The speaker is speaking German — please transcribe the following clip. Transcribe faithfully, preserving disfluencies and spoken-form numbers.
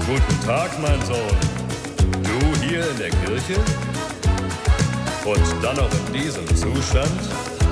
Guten Tag, mein Sohn. Du hier in der Kirche? Und dann noch in diesem Zustand?